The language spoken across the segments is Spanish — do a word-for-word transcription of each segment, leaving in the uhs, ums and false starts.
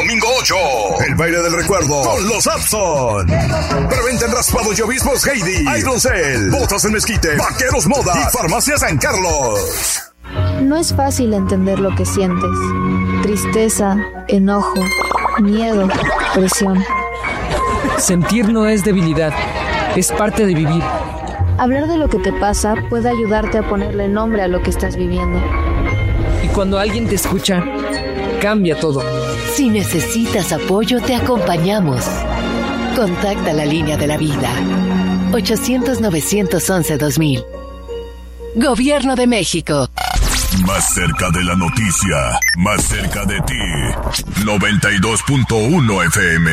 domingo ocho. El baile del recuerdo con los Abson. Preventa en raspados y obispos Heidi, Aeroncel, botas en Mezquite, Vaqueros Moda y Farmacia San Carlos. No es fácil entender lo que sientes. Tristeza, enojo, miedo, presión. Sentir no es debilidad, es parte de vivir. Hablar de lo que te pasa puede ayudarte a ponerle nombre a lo que estás viviendo. Y cuando alguien te escucha, cambia todo. Si necesitas apoyo, te acompañamos. Contacta la línea de la vida. ochocientos, novecientos once, dos mil. Gobierno de México. Más cerca de la noticia, más cerca de ti. noventa y dos punto uno F M.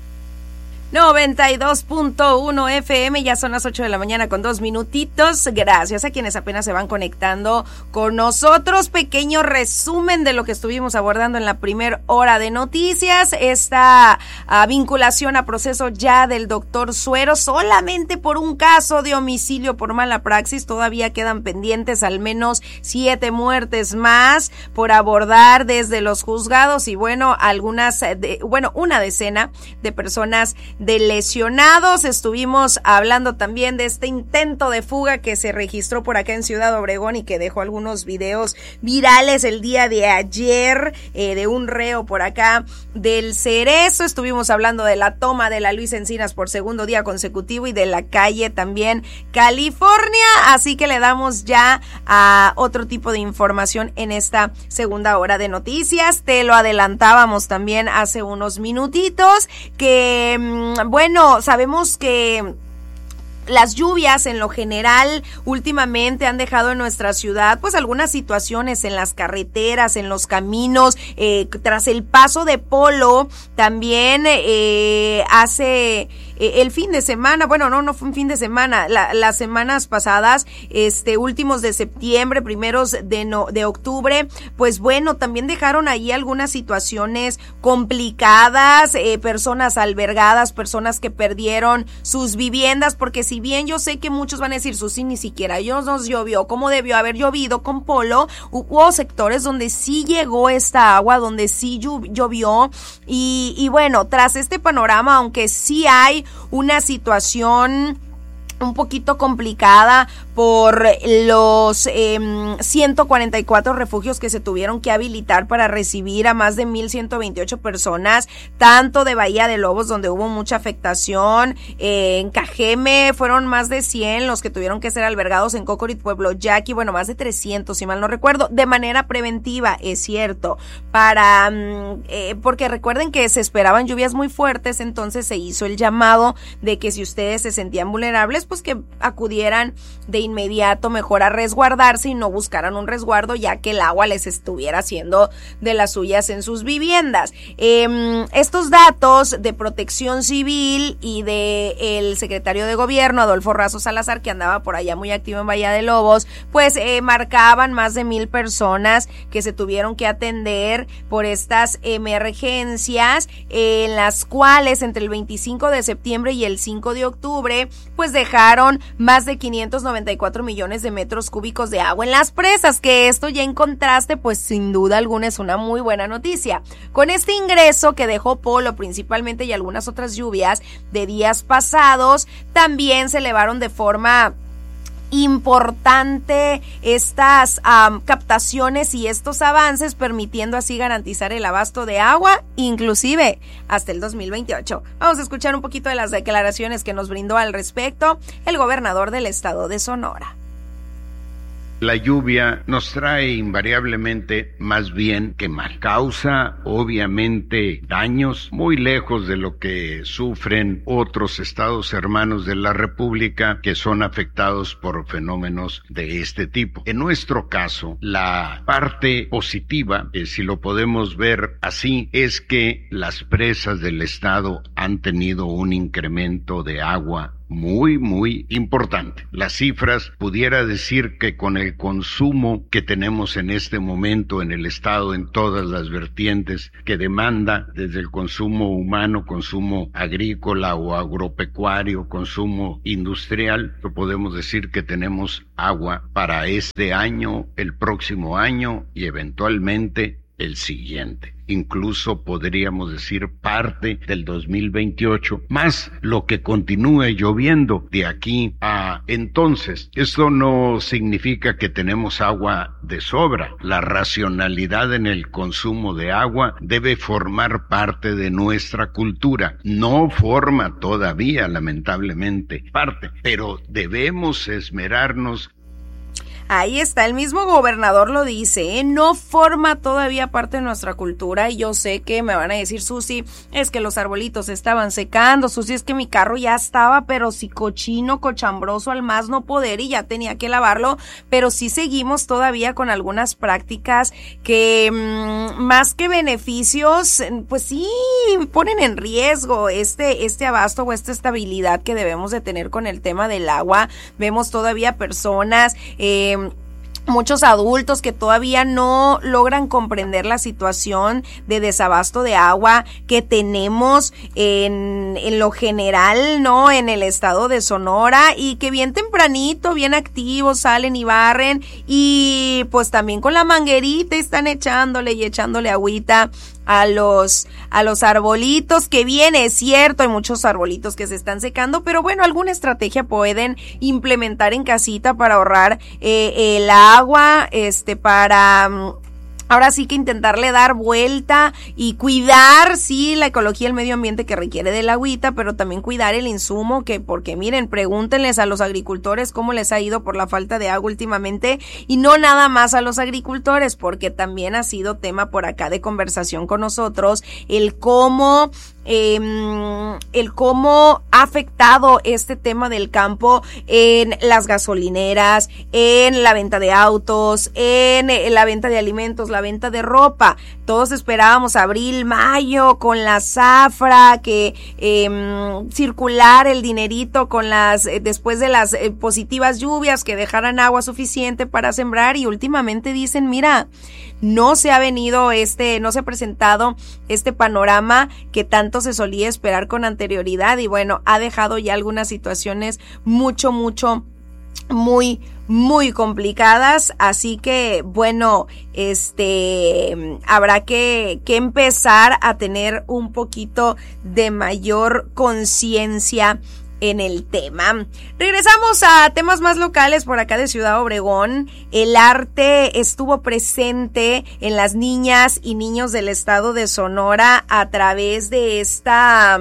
noventa y dos punto uno F M, ya son las ocho de la mañana con dos minutitos. Gracias a quienes apenas se van conectando con nosotros. Pequeño resumen de lo que estuvimos abordando en la primera hora de noticias. Esta uh, vinculación a proceso ya del doctor Suero, solamente por un caso de homicidio por mala praxis. Todavía quedan pendientes al menos siete muertes más por abordar desde los juzgados y bueno, algunas, de, bueno, una decena de personas de lesionados. Estuvimos hablando también de este intento de fuga que se registró por acá en Ciudad Obregón y que dejó algunos videos virales el día de ayer, eh, de un reo por acá del Cerezo. Estuvimos hablando de la toma de la Luis Encinas por segundo día consecutivo y de la calle también California, así que le damos ya a otro tipo de información en esta segunda hora de noticias. Te lo adelantábamos también hace unos minutitos que bueno, sabemos que las lluvias en lo general últimamente han dejado en nuestra ciudad pues algunas situaciones en las carreteras, en los caminos, eh, tras el paso de Polo también eh, hace eh, el fin de semana, bueno no, no fue un fin de semana, la, las semanas pasadas, este últimos de septiembre, primeros de, no, de octubre, pues bueno, también dejaron ahí algunas situaciones complicadas, eh, personas albergadas, personas que perdieron sus viviendas, porque si bien yo sé que muchos van a decir, Susi, ni siquiera ellos nos llovió como debió haber llovido con Polo, hubo sectores donde sí llegó esta agua, donde sí llovió y, y bueno, tras este panorama, aunque sí hay una situación un poquito complicada por los eh, ciento cuarenta y cuatro refugios que se tuvieron que habilitar para recibir a más de mil ciento veintiocho personas, tanto de Bahía de Lobos, donde hubo mucha afectación, eh, en Cajeme fueron más de cien los que tuvieron que ser albergados, en Cocorit, Pueblo Yaqui, bueno, más de trescientos, si mal no recuerdo, de manera preventiva, es cierto, para eh, porque recuerden que se esperaban lluvias muy fuertes, entonces se hizo el llamado de que si ustedes se sentían vulnerables, pues que acudieran de inmediato mejor a resguardarse y no buscaran un resguardo ya que el agua les estuviera haciendo de las suyas en sus viviendas. Eh, estos datos de Protección Civil y de el secretario de Gobierno, Adolfo Razo Salazar, que andaba por allá muy activo en Bahía de Lobos, pues eh, marcaban más de mil personas que se tuvieron que atender por estas emergencias, eh, en las cuales entre el veinticinco de septiembre y el cinco de octubre, pues dejaron más de quinientos noventa y cuatro millones de metros cúbicos de agua en las presas, que esto ya en contraste, pues sin duda alguna es una muy buena noticia. Con este ingreso que dejó Polo principalmente y algunas otras lluvias de días pasados, también se elevaron de forma importante estas um, captaciones y estos avances, permitiendo así garantizar el abasto de agua, inclusive hasta el dos mil veintiocho. Vamos a escuchar un poquito de las declaraciones que nos brindó al respecto el gobernador del estado de Sonora. La lluvia nos trae invariablemente más bien que mal. Causa, obviamente, daños muy lejos de lo que sufren otros estados hermanos de la República que son afectados por fenómenos de este tipo. En nuestro caso, la parte positiva, eh, si lo podemos ver así, es que las presas del estado han tenido un incremento de agua muy, muy importante. Las cifras, pudiera decir que con el consumo que tenemos en este momento en el estado, en todas las vertientes que demanda, desde el consumo humano, consumo agrícola o agropecuario, consumo industrial, lo podemos decir que tenemos agua para este año, el próximo año y eventualmente el siguiente. incluso podríamos decir parte del dos mil veintiocho, más lo que continúe lloviendo de aquí a entonces. Esto no significa que tenemos agua de sobra. La racionalidad en el consumo de agua debe formar parte de nuestra cultura. No forma todavía, lamentablemente, parte, pero debemos esmerarnos. Ahí está, el mismo gobernador lo dice, ¿eh? No forma todavía parte de nuestra cultura, y yo sé que me van a decir, Susi, es que los arbolitos estaban secando, Susi, es que mi carro ya estaba, pero sí cochino, cochambroso al más no poder y ya tenía que lavarlo, pero sí seguimos todavía con algunas prácticas que mmm, más que beneficios, pues sí ponen en riesgo este, este abasto o esta estabilidad que debemos de tener con el tema del agua. Vemos todavía personas, eh, muchos adultos que todavía no logran comprender la situación de desabasto de agua que tenemos en, en lo general, ¿no? En el estado de Sonora, y que bien tempranito, bien activos, salen y barren, y pues también con la manguerita están echándole y echándole agüita a los a los arbolitos, que bien es cierto, hay muchos arbolitos que se están secando, pero bueno, alguna estrategia pueden implementar en casita para ahorrar eh, el agua, este, para ahora sí que intentarle dar vuelta y cuidar, sí, la ecología, el medio ambiente que requiere del agüita, pero también cuidar el insumo, que porque miren, pregúntenles a los agricultores cómo les ha ido por la falta de agua últimamente, y no nada más a los agricultores, porque también ha sido tema por acá de conversación con nosotros, el cómo Eh, el cómo ha afectado este tema del campo en las gasolineras, en la venta de autos, en, en la venta de alimentos, la venta de ropa. Todos esperábamos abril, mayo con la zafra, que eh, circular el dinerito con las eh, después de las eh, positivas lluvias que dejaran agua suficiente para sembrar, y últimamente dicen, mira, no se ha venido este, no se ha presentado este panorama que tanto se solía esperar con anterioridad, y bueno, ha dejado ya algunas situaciones mucho, mucho, muy, muy complicadas, así que bueno, este, habrá que, que empezar a tener un poquito de mayor conciencia en el tema. Regresamos a temas más locales por acá de Ciudad Obregón. El arte estuvo presente en las niñas y niños del estado de Sonora a través de esta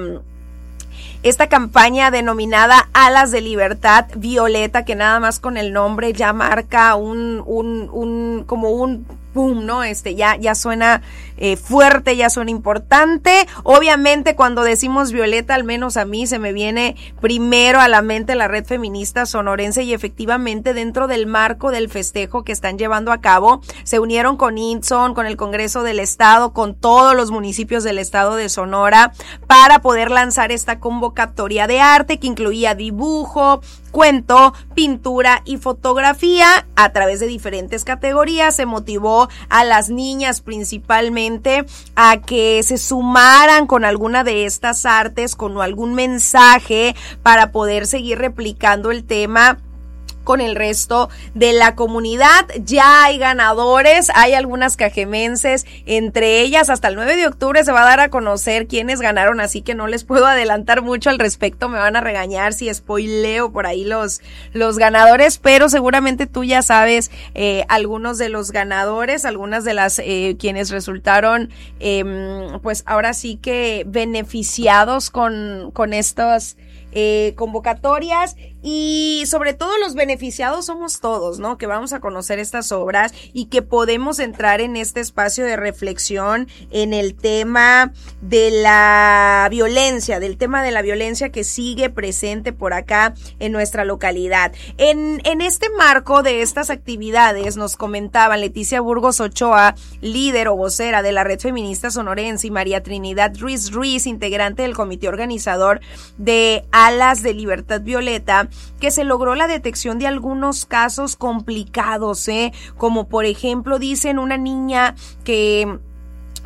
esta campaña denominada Alas de Libertad Violeta, que nada más con el nombre ya marca un un un como un boom, ¿no? Este ya ya suena eh, fuerte, ya suena importante. Obviamente cuando decimos Violeta, al menos a mí se me viene primero a la mente la Red Feminista Sonorense, y efectivamente dentro del marco del festejo que están llevando a cabo, se unieron con INSON, con el Congreso del Estado, con todos los municipios del estado de Sonora, para poder lanzar esta convocatoria de arte que incluía dibujo, cuento, pintura y fotografía a través de diferentes categorías. Se motivó a las niñas principalmente a que se sumaran con alguna de estas artes, con algún mensaje, para poder seguir replicando el tema con el resto de la comunidad. Ya hay ganadores, hay algunas cajemenses, entre ellas hasta el nueve de octubre se va a dar a conocer quiénes ganaron, así que no les puedo adelantar mucho al respecto, me van a regañar si spoileo por ahí los, los ganadores, pero seguramente tú ya sabes eh, algunos de los ganadores, algunas de las eh, quienes resultaron eh, pues ahora sí que beneficiados con, con estos Eh, convocatorias, y sobre todo los beneficiados somos todos, ¿no? Que vamos a conocer estas obras y que podemos entrar en este espacio de reflexión en el tema de la violencia, del tema de la violencia que sigue presente por acá en nuestra localidad. En, en este marco de estas actividades nos comentaba Leticia Burgos Ochoa, líder o vocera de la Red Feminista Sonorense, y María Trinidad Ruiz Ruiz, integrante del comité organizador de Alas de Libertad Violeta, que se logró la detección de algunos casos complicados, ¿eh? Como por ejemplo dicen una niña que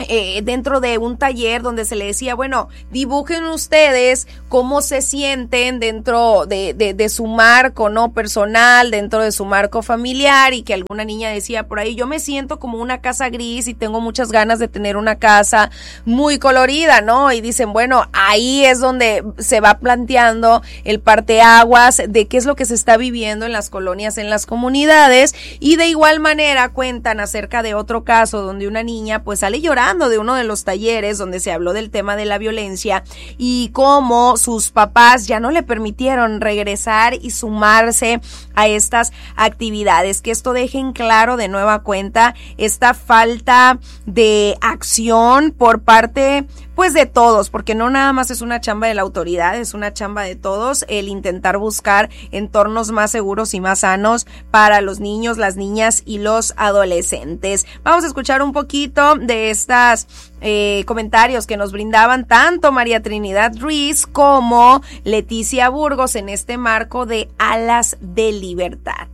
Eh, dentro de un taller donde se le decía, bueno, dibujen ustedes cómo se sienten dentro de, de, de su marco, ¿no? Personal, dentro de su marco familiar, y que alguna niña decía por ahí, yo me siento como una casa gris y tengo muchas ganas de tener una casa muy colorida, ¿no? Y dicen, bueno, ahí es donde se va planteando el parteaguas de qué es lo que se está viviendo en las colonias, en las comunidades, y de igual manera cuentan acerca de otro caso donde una niña pues sale llorando de uno de los talleres donde se habló del tema de la violencia y cómo sus papás ya no le permitieron regresar y sumarse a estas actividades. Que esto deje en claro de nueva cuenta esta falta de acción por parte pues de todos, porque no nada más es una chamba de la autoridad, es una chamba de todos el intentar buscar entornos más seguros y más sanos para los niños, las niñas y los adolescentes. Vamos a escuchar un poquito de estas eh, comentarios que nos brindaban tanto María Trinidad Ruiz como Leticia Burgos en este marco de Alas de Libertad.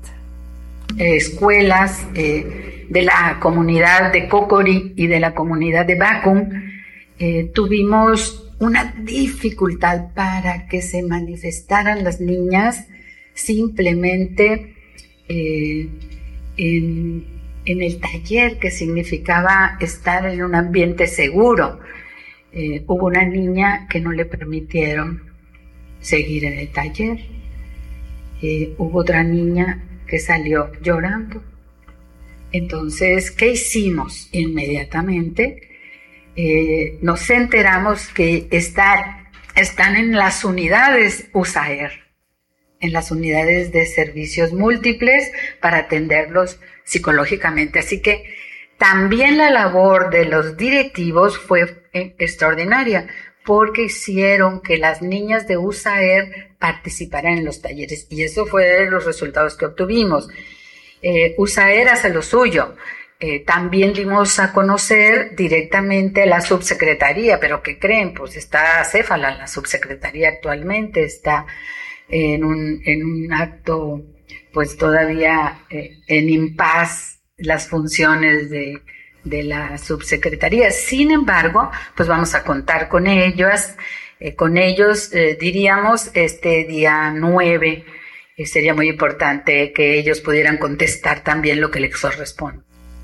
Escuelas eh, de la comunidad de Cocori y de la comunidad de Bacum, Eh, tuvimos una dificultad para que se manifestaran las niñas simplemente eh, en, en el taller, que significaba estar en un ambiente seguro. Eh, hubo una niña que no le permitieron seguir en el taller. Eh, hubo otra niña que salió llorando. Entonces, ¿qué hicimos? Inmediatamente Eh, nos enteramos que está, están en las unidades U S A E R, en las unidades de servicios múltiples para atenderlos psicológicamente. Así que también la labor de los directivos fue eh, extraordinaria, porque hicieron que las niñas de U S A E R participaran en los talleres, y eso fue los resultados que obtuvimos. Eh, U S A E R hace lo suyo. Eh, también dimos a conocer directamente a la subsecretaría, pero ¿qué creen? Pues está acéfala la subsecretaría actualmente, está en un, en un acto pues todavía eh, en impas las funciones de, de la subsecretaría. Sin embargo, pues vamos a contar con ellos, eh, con ellos eh, diríamos este día nueve, eh, sería muy importante que ellos pudieran contestar también lo que les corresponde.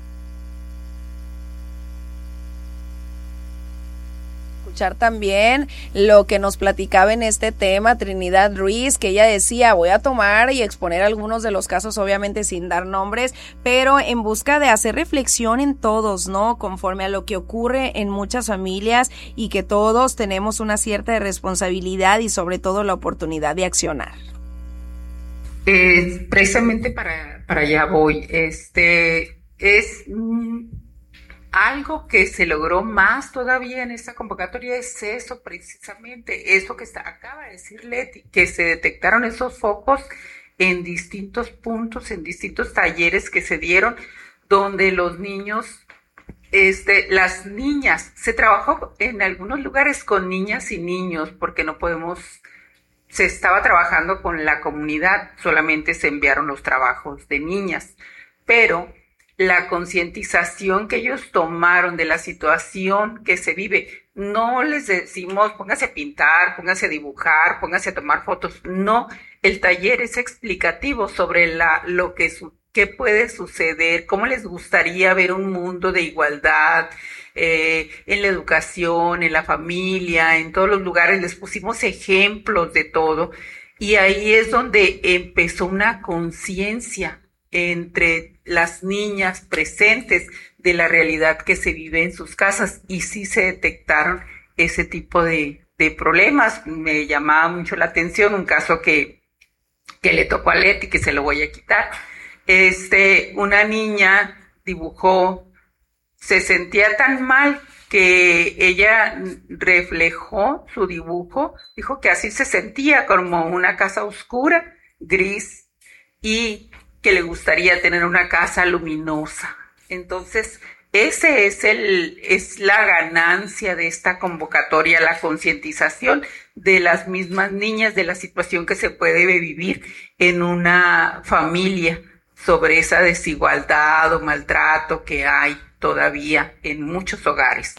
También lo que nos platicaba en este tema Trinidad Ruiz, que ella decía, voy a tomar y exponer algunos de los casos, obviamente sin dar nombres, pero en busca de hacer reflexión en todos, ¿no? Conforme a lo que ocurre en muchas familias, y que todos tenemos una cierta responsabilidad y sobre todo la oportunidad de accionar. Eh, precisamente para, para allá voy. Este es mm, algo que se logró más todavía en esta convocatoria, es eso precisamente, eso que está, acaba de decir Leti, que se detectaron esos focos en distintos puntos, en distintos talleres que se dieron, donde los niños, este, las niñas, se trabajó en algunos lugares con niñas y niños, porque no podemos, se estaba trabajando con la comunidad, solamente se enviaron los trabajos de niñas, pero la concientización que ellos tomaron de la situación que se vive, no les decimos póngase a pintar, póngase a dibujar, póngase a tomar fotos, no, el taller es explicativo sobre la, lo que, su, qué puede suceder, cómo les gustaría ver un mundo de igualdad, eh, en la educación, en la familia, en todos los lugares, les pusimos ejemplos de todo, y ahí es donde empezó una conciencia entre las niñas presentes de la realidad que se vive en sus casas, y sí se detectaron ese tipo de, de problemas. Me llamaba mucho la atención un caso que, que le tocó a Leti, que se lo voy a quitar. Este, una niña dibujó, se sentía tan mal que ella reflejó su dibujo, dijo que así se sentía, como una casa oscura, gris, y que le gustaría tener una casa luminosa. Entonces, ese es el, es la ganancia de esta convocatoria, la concientización de las mismas niñas de la situación que se puede vivir en una familia sobre esa desigualdad o maltrato que hay todavía en muchos hogares.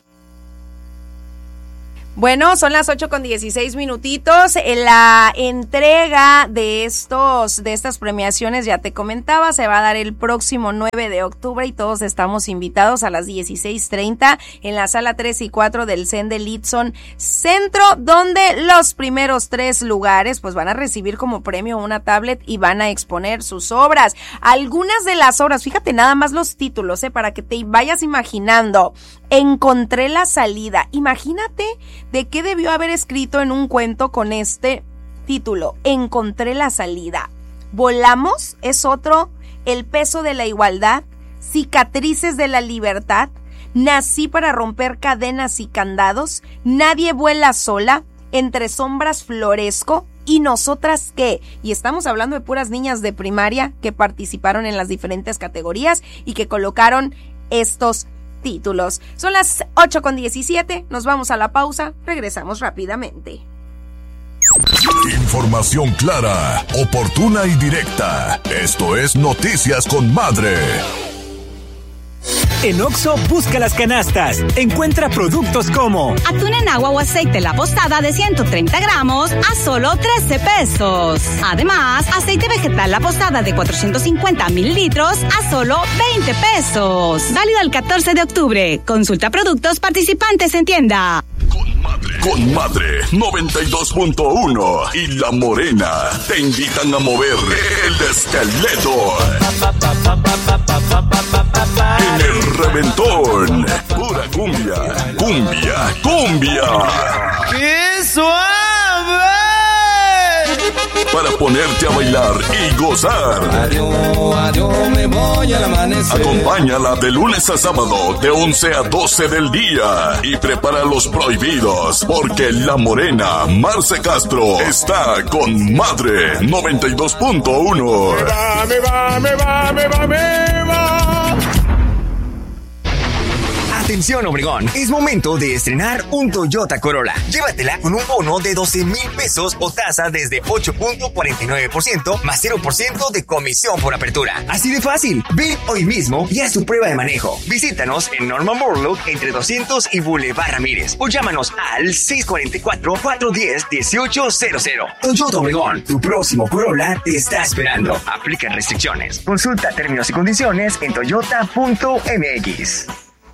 Bueno, son las ocho con dieciséis minutitos. La entrega de estos, de estas premiaciones, ya te comentaba, se va a dar el próximo nueve de octubre y todos estamos invitados a las dieciséis treinta en la sala tres y cuatro del C E N de Litson Centro, donde los primeros tres lugares pues van a recibir como premio una tablet y van a exponer sus obras. Algunas de las obras, fíjate nada más los títulos, eh, para que te vayas imaginando. Encontré la salida. Imagínate de qué debió haber escrito en un cuento con este título. Encontré la salida. Volamos es otro. El peso de la igualdad. Cicatrices de la libertad. Nací para romper cadenas y candados. Nadie vuela sola. Entre sombras florezco. ¿Y nosotras qué? Y estamos hablando de puras niñas de primaria que participaron en las diferentes categorías y que colocaron estos títulos. Son las ocho con diecisiete, nos vamos a la pausa, regresamos rápidamente. Información clara, oportuna y directa. Esto es Noticias con Madre. En Oxxo, busca las canastas. Encuentra productos como atún en agua o aceite La Postada de ciento treinta gramos a solo trece pesos. Además, aceite vegetal La Postada de cuatrocientos cincuenta mililitros a solo veinte pesos. Válido el catorce de octubre. Consulta productos participantes en tienda. Con Madre, con Madre noventa y dos punto uno y La Morena te invitan a mover el esqueleto. En el reventón, pura cumbia, cumbia, cumbia. ¡Qué suave! Para ponerte a bailar y gozar. Adiós, adiós, me voy al amanecer. Acompáñala de lunes a sábado, de once a doce del día. Y prepara los prohibidos, porque La Morena, Marce Castro, está con Madre noventa y dos punto uno. Me va, me va, me va, me va, me va. Atención Obregón, es momento de estrenar un Toyota Corolla. Llévatela con un bono de doce mil pesos o tasa desde ocho punto cuarenta y nueve por ciento más cero por ciento de comisión por apertura. Así de fácil. Ven hoy mismo y haz tu prueba de manejo. Visítanos en Norman Borlaug entre doscientos y Boulevard Ramírez o llámanos al seis cuatro cuatro, cuatro uno cero, uno ocho cero cero. Toyota Obregón, tu próximo Corolla te está esperando. Aplican restricciones. Consulta términos y condiciones en toyota punto m x.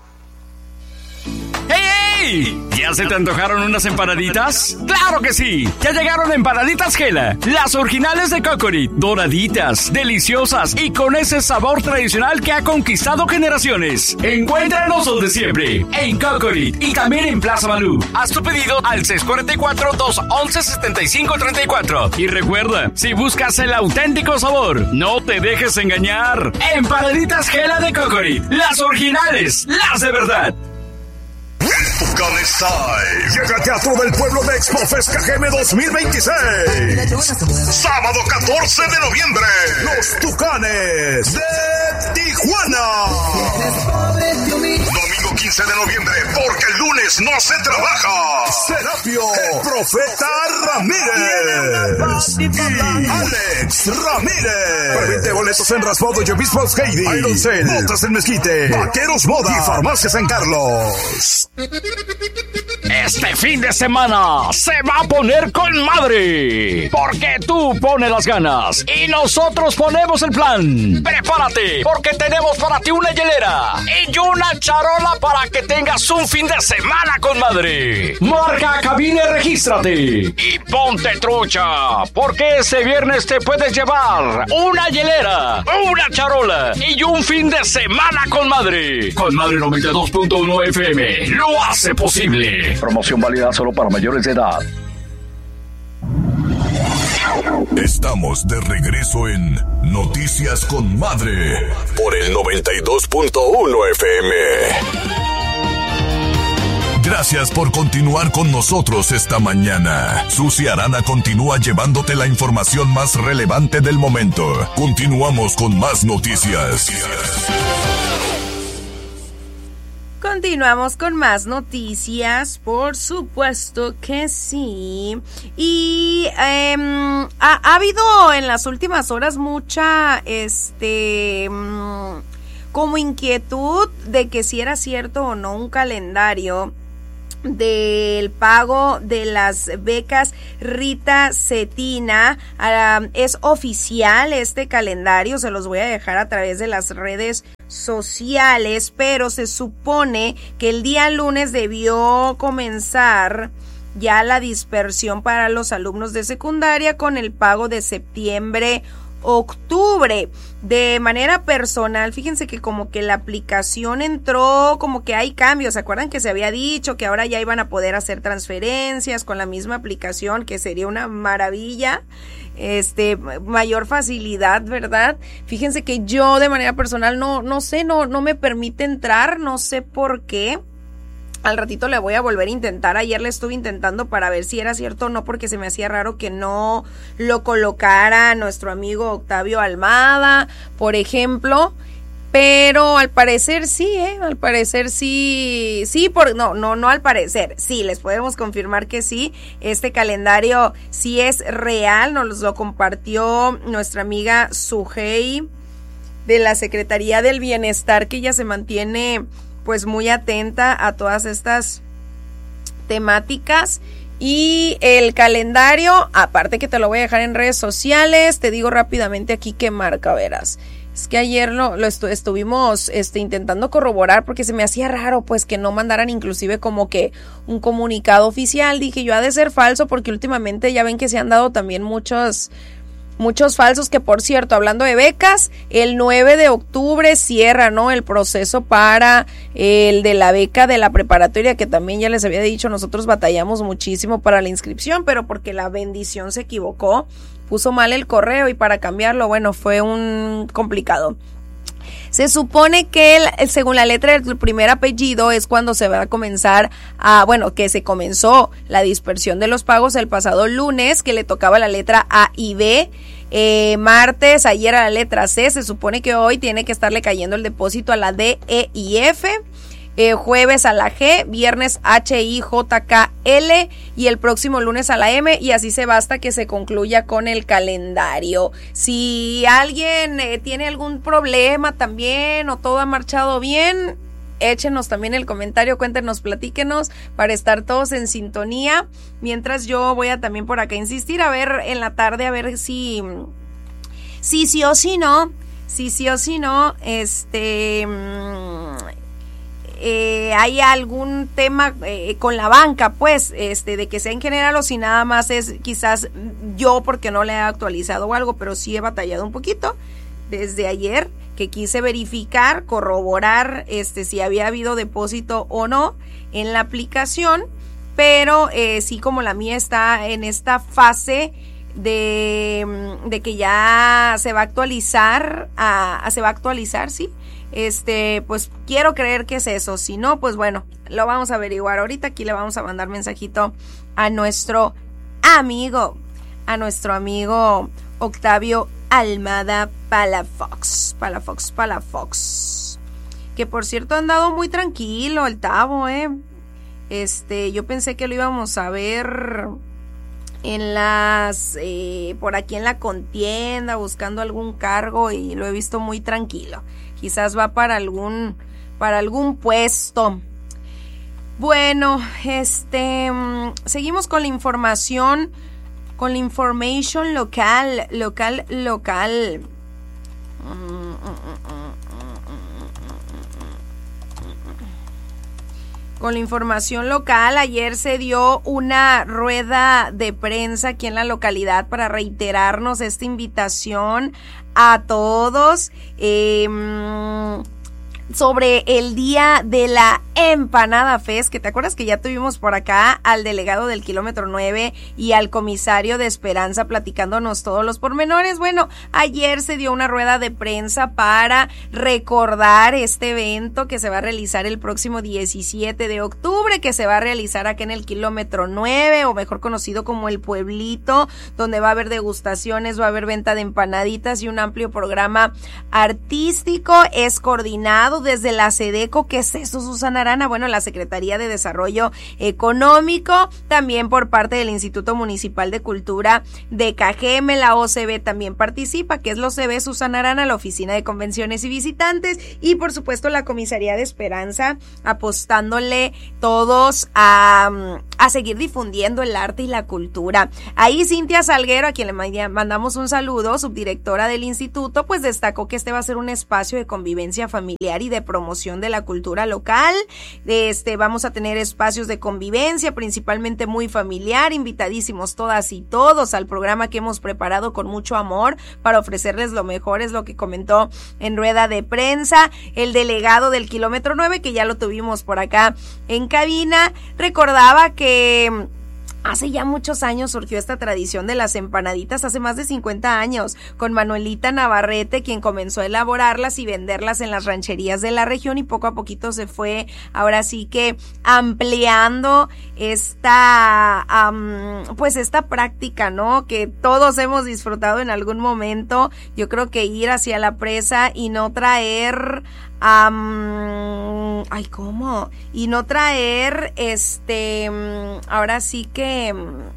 ¡Hey, hey! ¿Ya se te antojaron unas empanaditas? ¡Claro que sí! Ya llegaron Empanaditas Gela, las originales de Cocorit, doraditas, deliciosas y con ese sabor tradicional que ha conquistado generaciones. Encuéntranos donde siempre, en Cocorit y también en Plaza Malú. Haz tu pedido al seis cuatro cuatro, dos once, setenta y cinco treinta y cuatro. Y recuerda, si buscas el auténtico sabor, no te dejes engañar. Empanaditas Gela de Cocorit, las originales, las de verdad. Tucán Style llega al Teatro del Pueblo de Expofest K G M dos mil veintiséis. Sábado catorce de noviembre. Los Tucanes de Tijuana. Domingo quince de noviembre, porque el lunes no se trabaja. Serapio, el Profeta Ramírez y Alex Ramírez. Prevente boletos en Raspado y Obispos Heidi, Iron Cell, Botas en Mezquite, Vaqueros Moda y Farmacia San Carlos. Este fin de semana se va a poner con madre, porque tú pones las ganas y nosotros ponemos el plan. Prepárate, porque tenemos para ti una hielera y una charola para que tengas un fin de semana con madre. Marca cabina y regístrate y ponte trucha, porque ese viernes te puedes llevar una hielera, una charola y un fin de semana con madre. Con Madre noventa y dos punto uno F M lo hace posible. Promoción válida solo para mayores de edad. Estamos de regreso en Noticias con Madre por el noventa y dos punto uno F M. Gracias por continuar con nosotros esta mañana. Susi Arana continúa llevándote la información más relevante del momento. Continuamos con más noticias. Continuamos con más noticias, por supuesto que sí. Y eh, ha, ha habido en las últimas horas mucha, este, como inquietud de que si era cierto o no un calendario del pago de las becas Rita Cetina. Uh, es oficial este calendario, se los voy a dejar a través de las redes sociales, pero se supone que el día lunes debió comenzar ya la dispersión para los alumnos de secundaria con el pago de septiembre octubre. De manera personal, fíjense que como que la aplicación entró, como que hay cambios. ¿Se acuerdan que se había dicho que ahora ya iban a poder hacer transferencias con la misma aplicación, que sería una maravilla? Este, mayor facilidad, ¿verdad? Fíjense que yo de manera personal no, no sé, no, no me permite entrar, no sé por qué. Al ratito le voy a volver a intentar. Ayer le estuve intentando para ver si era cierto o no, porque se me hacía raro que no lo colocara nuestro amigo Octavio Almada, por ejemplo. Pero al parecer sí, ¿eh? Al parecer sí, sí, por, no, no, no al parecer, sí, les podemos confirmar que sí. Este calendario sí es real, nos lo compartió nuestra amiga Sujei de la Secretaría del Bienestar, que ella se mantiene pues muy atenta a todas estas temáticas. Y el calendario, aparte que te lo voy a dejar en redes sociales, te digo rápidamente aquí qué marca, verás. Es que ayer lo, lo estu- estuvimos este, intentando corroborar, porque se me hacía raro pues que no mandaran inclusive como que un comunicado oficial. Dije yo, ha de ser falso, porque últimamente ya ven que se han dado también muchos Muchos falsos, que por cierto, hablando de becas, el nueve de octubre cierra, ¿no?, el proceso para el de la beca de la preparatoria, que también ya les había dicho, nosotros batallamos muchísimo para la inscripción, pero porque la bendición se equivocó, puso mal el correo y para cambiarlo, bueno, fue un complicado. Se supone que el, según la letra del primer apellido es cuando se va a comenzar a, bueno, que se comenzó la dispersión de los pagos el pasado lunes, que le tocaba la letra A y B, eh, martes, ayer a la letra C. Se supone que hoy tiene que estarle cayendo el depósito a la D, E y F. Eh, jueves a la G, viernes H, I, J, K, L y el próximo lunes a la M, y así se va hasta que se concluya con el calendario. Si alguien eh, tiene algún problema también o todo ha marchado bien, échenos también el comentario, cuéntenos, platíquenos para estar todos en sintonía. Mientras yo voy a también por acá insistir a ver en la tarde a ver si si sí o si no, si sí o si no, este... Eh, hay algún tema eh, con la banca, pues, este, de que sea en general o si nada más es quizás yo porque no le he actualizado o algo, pero sí he batallado un poquito desde ayer, que quise verificar, corroborar este si había habido depósito o no en la aplicación, pero eh, sí, como la mía está en esta fase de, de que ya se va a actualizar, a, a, se va a actualizar, sí. Este, pues quiero creer que es eso. Si no, pues bueno, lo vamos a averiguar ahorita. Aquí le vamos a mandar mensajito a nuestro amigo, a nuestro amigo Octavio Almada Palafox, Palafox, Palafox, que por cierto ha andado muy tranquilo el Tavo, eh. Este, yo pensé que lo íbamos a ver en las, eh, por aquí en la contienda, buscando algún cargo, y lo he visto muy tranquilo. Quizás va para algún, para algún puesto. Bueno, este, seguimos con la información, con la information local, local, local. Con la información local, ayer se dio una rueda de prensa aquí en la localidad para reiterarnos esta invitación a todos eh, sobre el día de la Empanada Fest, que te acuerdas que ya tuvimos por acá al delegado del kilómetro nueve y al comisario de Esperanza platicándonos todos los pormenores. Bueno, ayer se dio una rueda de prensa para recordar este evento que se va a realizar el próximo diecisiete de octubre, que se va a realizar acá en el kilómetro nueve, o mejor conocido como el Pueblito, donde va a haber degustaciones, va a haber venta de empanaditas y un amplio programa artístico. Es coordinado informado desde la SEDECO. ¿Qué es eso, Susana Arana? Bueno, la Secretaría de Desarrollo Económico, también por parte del Instituto Municipal de Cultura de Cajeme, la O C B también participa. ¿Qué es la O C B, Susana Arana? La Oficina de Convenciones y Visitantes, y por supuesto la Comisaría de Esperanza, apostándole todos a, a seguir difundiendo el arte y la cultura. Ahí Cintia Salguero, a quien le mandamos un saludo, subdirectora del instituto, pues destacó que este va a ser un espacio de convivencia familiar y de promoción de la cultura local. Este, vamos a tener espacios de convivencia, principalmente muy familiar, invitadísimos todas y todos al programa que hemos preparado con mucho amor para ofrecerles lo mejor, es lo que comentó en rueda de prensa el delegado del kilómetro nueve, que ya lo tuvimos por acá en cabina. Recordaba que hace ya muchos años surgió esta tradición de las empanaditas, hace más de cincuenta años, con Manuelita Navarrete, quien comenzó a elaborarlas y venderlas en las rancherías de la región, y poco a poquito se fue, ahora sí que ampliando esta, um, pues esta práctica, ¿no? Que todos hemos disfrutado en algún momento. Yo creo que ir hacia la presa y no traer Um, ay, ¿cómo? Y no traer, este, ahora sí que,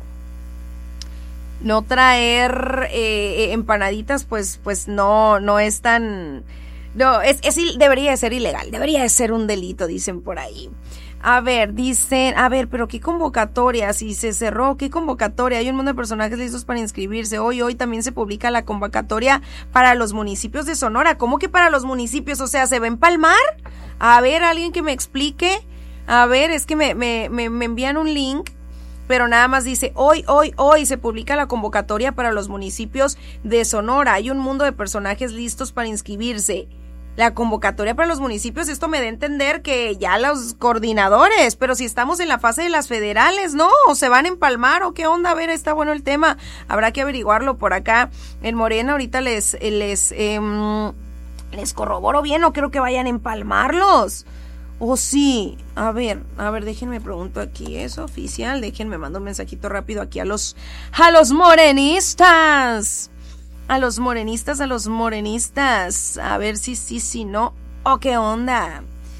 no traer eh, empanaditas, pues, pues no, no es tan, no, es, es, debería de ser ilegal, debería de ser un delito, dicen por ahí. A ver, dicen, a ver, pero qué convocatoria, si se cerró, qué convocatoria, hay un montón de personajes listos para inscribirse. Hoy, hoy también se publica la convocatoria para los municipios de Sonora. ¿Cómo que para los municipios? O sea, ¿se va a empalmar? A ver, alguien que me explique. A ver, es que me, me, me, me envían un link, pero nada más dice, hoy, hoy, hoy se publica la convocatoria para los municipios de Sonora. Hay un mundo de personajes listos para inscribirse. La convocatoria para los municipios, esto me da a entender que ya los coordinadores, pero si estamos en la fase de las federales, ¿no? ¿O se van a empalmar o qué onda? A ver, está bueno el tema, habrá que averiguarlo por acá en Morena. Ahorita les les eh, les corroboro bien, no creo que vayan a empalmarlos. ¿O sí? A ver, a ver, déjenme pregunto aquí, ¿es oficial? Déjenme mando un mensajito rápido aquí a los a los morenistas. A los morenistas, a los morenistas, a ver si sí, si no, o qué onda.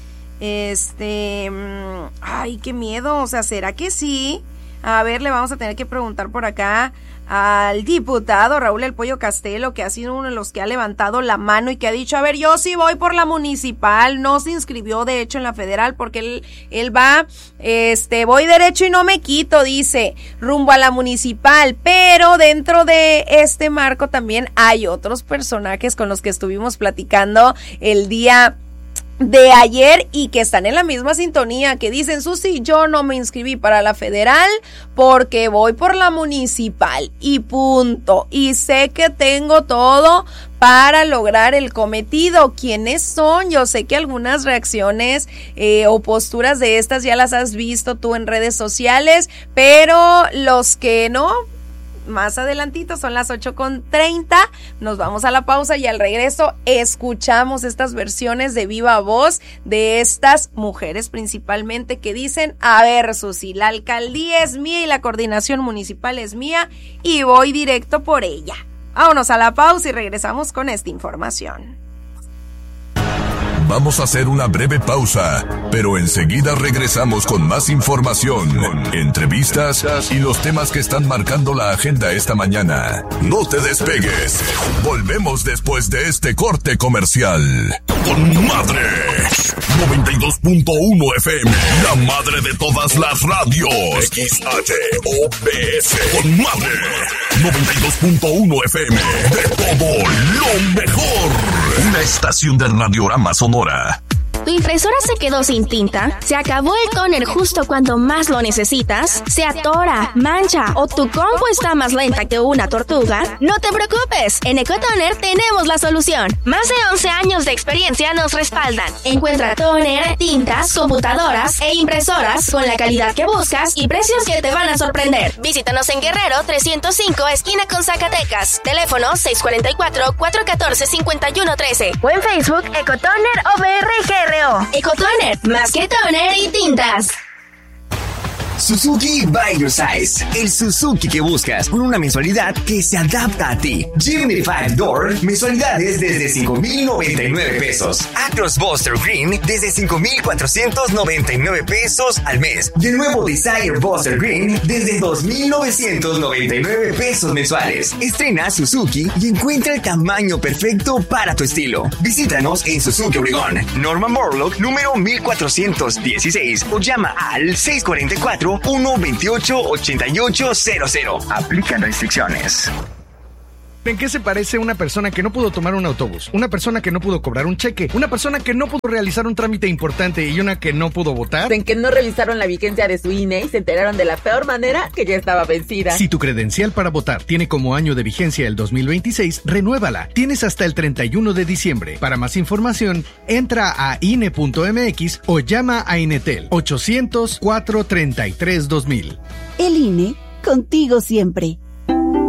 Este, ay, qué miedo, o sea, ¿será que sí? A ver, le vamos a tener que preguntar por acá al diputado Raúl El Pollo Castelo, que ha sido uno de los que ha levantado la mano y que ha dicho, a ver, yo sí voy por la municipal. No se inscribió de hecho en la federal porque él, él va, este, voy derecho y no me quito, dice, rumbo a la municipal, pero dentro de este marco también hay otros personajes con los que estuvimos platicando el día de ayer y que están en la misma sintonía, que dicen, Susi, yo no me inscribí para la federal porque voy por la municipal y punto, y sé que tengo todo para lograr el cometido. ¿Quiénes son? Yo sé que algunas reacciones eh, o posturas de estas ya las has visto tú en redes sociales, pero los que no, más adelantito, son las ocho con treinta, nos vamos a la pausa y al regreso escuchamos estas versiones de viva voz de estas mujeres principalmente que dicen, a ver, Susi, la alcaldía es mía y la coordinación municipal es mía y voy directo por ella. Vámonos a la pausa y regresamos con esta información. Vamos a hacer una breve pausa, pero enseguida regresamos con más información, entrevistas y los temas que están marcando la agenda esta mañana. No te despegues. Volvemos después de este corte comercial. Con Madre noventa y dos punto uno F M, la madre de todas las radios. X H O B S. Con Madre noventa y dos punto uno F M, de todo lo mejor. Una estación del Radiorama Sonora. ¿Tu impresora se quedó sin tinta? ¿Se acabó el tóner justo cuando más lo necesitas? ¿Se atora, mancha o tu compu está más lenta que una tortuga? No te preocupes, en Ecotoner tenemos la solución. Más de once años de experiencia nos respaldan. Encuentra tóner, tintas, computadoras e impresoras con la calidad que buscas y precios que te van a sorprender. Visítanos en Guerrero trescientos cinco, esquina con Zacatecas. Teléfono seis cuatro cuatro, cuatro uno cuatro, cinco uno uno tres o en Facebook Ecotoner O B R G R O. Ecotoner, más que toner y tintas. Suzuki by your size. El Suzuki que buscas con una mensualidad que se adapta a ti. Jimny five Door, mensualidades desde cinco mil noventa y nueve pesos. Actros Buster Green desde cinco mil cuatrocientos noventa y nueve pesos al mes. Y el nuevo Desire Buster Green desde dos mil novecientos noventa y nueve pesos mensuales. Estrena Suzuki y encuentra el tamaño perfecto para tu estilo. Visítanos en Suzuki Obregón, Norman Borlaug, número mil cuatrocientos dieciséis, o llama al seis cuatro cuatro, uno dos ocho, ocho ocho cero cero. Aplican restricciones. ¿En qué se parece una persona que no pudo tomar un autobús? Una persona que no pudo cobrar un cheque, una persona que no pudo realizar un trámite importante y una que no pudo votar. En que no revisaron la vigencia de su I N E y se enteraron de la peor manera que ya estaba vencida. Si tu credencial para votar tiene como año de vigencia el dos mil veintiséis, renuévala. Tienes hasta el treinta y uno de diciembre. Para más información, entra a I N E punto M X o llama a Inetel ochocientos, cuatrocientos treinta y tres, dos mil. El I N E, contigo siempre.